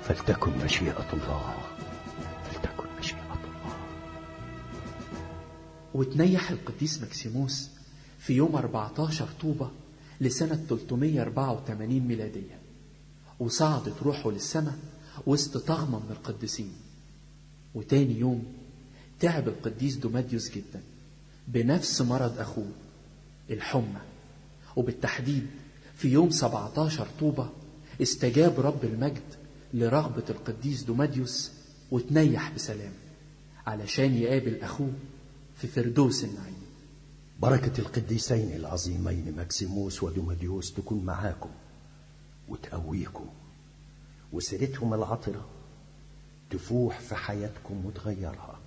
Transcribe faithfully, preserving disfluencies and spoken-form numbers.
فلتكن مشيئة الله، فلتكن مشيئة الله. وتنيح القديس مكسيموس في يوم أربعتاشر طوبة لسنة ثلاثمائة وأربعة وثمانين ميلادية، وصعدت روحه للسماء وسط طغمة من القديسين. وتاني يوم تعب القديس دوماديوس جدا بنفس مرض أخوه الحمى، وبالتحديد في يوم سبعتاشر طوبة استجاب رب المجد لرغبة القديس دوماديوس وتنيح بسلام علشان يقابل أخوه في فردوس النعيم. بركة القديسين العظيمين مكسيموس ودوماديوس تكون معاكم وتقويكم، وسيرتهم العطرة تفوح في حياتكم وتغيرها.